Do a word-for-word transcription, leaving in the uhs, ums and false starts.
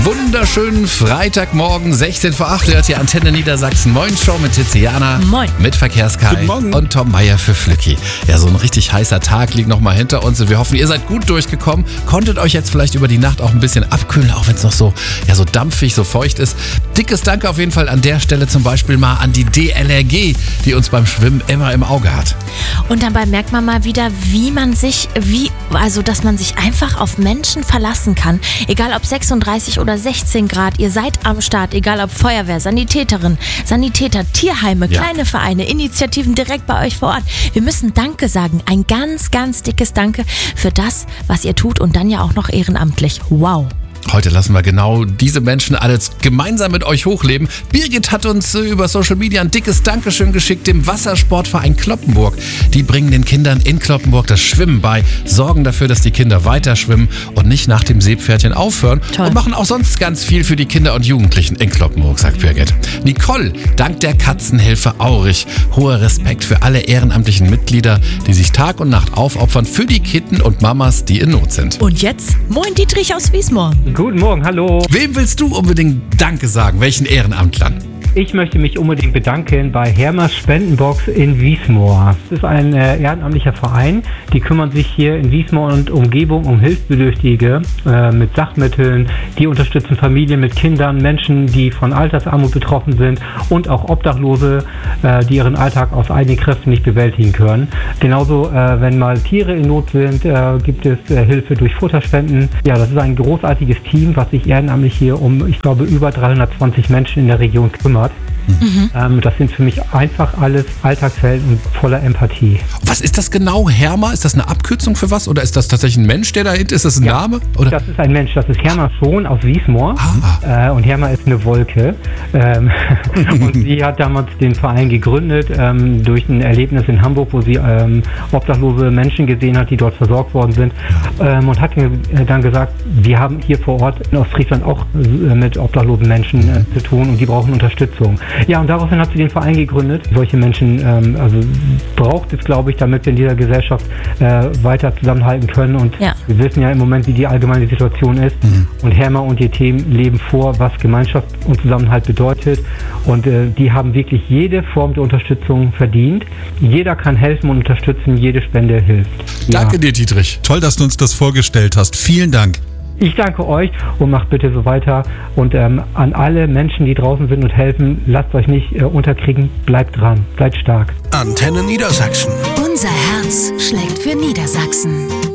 Wunderschönen Freitagmorgen, sechzehn vor acht, hört hier Antenne Niedersachsen. Moin Show mit Tiziana. Moin. Mit Verkehrskai und Tom Meyer für Flücki. Ja, so ein richtig heißer Tag liegt noch mal hinter uns und wir hoffen, ihr seid gut durchgekommen. Konntet euch jetzt vielleicht über die Nacht auch ein bisschen abkühlen, auch wenn es noch so, ja, so dampfig, so feucht ist. Dickes Danke auf jeden Fall an der Stelle zum Beispiel mal an die D L R G, die uns beim Schwimmen immer im Auge hat. Und dabei merkt man mal wieder, wie man sich, wie, also dass man sich einfach auf Menschen verlassen kann. Egal ob sechsunddreißig oder sechzehn Grad, ihr seid am Start, egal ob Feuerwehr, Sanitäterin, Sanitäter, Tierheime, Ja. kleine Vereine, Initiativen direkt bei euch vor Ort. Wir müssen Danke sagen, ein ganz, ganz dickes Danke für das, was ihr tut und dann ja auch noch ehrenamtlich. Wow. Heute lassen wir genau diese Menschen alles gemeinsam mit euch hochleben. Birgit hat uns äh, über Social Media ein dickes Dankeschön geschickt dem Wassersportverein Cloppenburg. Die bringen den Kindern in Cloppenburg das Schwimmen bei, sorgen dafür, dass die Kinder weiter schwimmen und nicht nach dem Seepferdchen aufhören. Toll. Und machen auch sonst ganz viel für die Kinder und Jugendlichen in Cloppenburg, sagt Birgit. Nicole dankt der Katzenhilfe Aurich. Hoher Respekt für alle ehrenamtlichen Mitglieder, die sich Tag und Nacht aufopfern für die Kitten und Mamas, die in Not sind. Und jetzt, moin Dietrich aus Wiesmoor. Guten Morgen, hallo. Wem willst du unbedingt Danke sagen? Welchen Ehrenamtlern? Ich möchte mich unbedingt bedanken bei Hermas Spendenbox in Wiesmoor. Das ist ein äh, ehrenamtlicher Verein, die kümmern sich hier in Wiesmoor und Umgebung um Hilfsbedürftige äh, mit Sachmitteln. Die unterstützen Familien mit Kindern, Menschen, die von Altersarmut betroffen sind und auch Obdachlose, äh, die ihren Alltag aus eigenen Kräften nicht bewältigen können. Genauso, äh, wenn mal Tiere in Not sind, äh, gibt es äh, Hilfe durch Futterspenden. Ja, das ist ein großartiges Team, was sich ehrenamtlich hier um, ich glaube, über dreihundertzwanzig Menschen in der Region kümmert. Mhm. Ähm, das sind für mich einfach alles Alltagshelden und voller Empathie. Was ist das genau, Herma? Ist das eine Abkürzung für was? Oder ist das tatsächlich ein Mensch, der dahinter ist? Ist das ein Ja, Name? Oder? Das ist ein Mensch, das ist Herma Schon aus Wiesmoor. Ah. Äh, und Herma ist eine Wolke. Ähm, und sie hat damals den Verein gegründet ähm, durch ein Erlebnis in Hamburg, wo sie ähm, obdachlose Menschen gesehen hat, die dort versorgt worden sind. Ähm, und hat mir dann gesagt, wir haben hier vor Ort in Ostfriesland auch äh, mit obdachlosen Menschen äh, zu tun und die brauchen Unterstützung. Ja, und daraufhin hat sie den Verein gegründet. Solche Menschen ähm, also braucht es, glaube ich, damit wir in dieser Gesellschaft äh, weiter zusammenhalten können. Und Ja. wir wissen ja im Moment, wie die allgemeine Situation ist. Mhm. Und Herma und ihr Team leben vor, was Gemeinschaft und Zusammenhalt bedeutet. Und äh, die haben wirklich jede Form der Unterstützung verdient. Jeder kann helfen und unterstützen, jede Spende hilft. Danke Ja. dir, Dietrich. Toll, dass du uns das vorgestellt hast. Vielen Dank. Ich danke euch und macht bitte so weiter. Und ähm, an alle Menschen, die draußen sind und helfen, lasst euch nicht äh, unterkriegen. Bleibt dran, bleibt stark. Antenne Niedersachsen. Unser Herz schlägt für Niedersachsen.